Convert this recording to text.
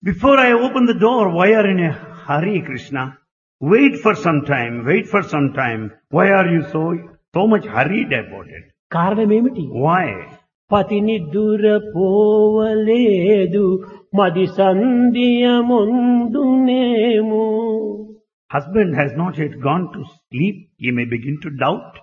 Before I open the door, why are you in a hurry, Krishna? Wait for some time, wait for some time. Why are you so much hurried about it? కారణమేమిటి? Why? పతిని దూరపోవలేదు మది సంధ్యముందునేము. Husband has not yet gone to sleep. He may begin to doubt.